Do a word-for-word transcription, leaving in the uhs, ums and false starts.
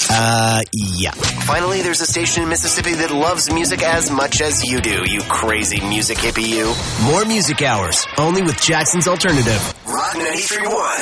Uh, yeah. Finally, there's a station in Mississippi that loves music as much as you do, you crazy music hippie you. More music hours, only with Jackson's Alternative. Rock ninety-three point one.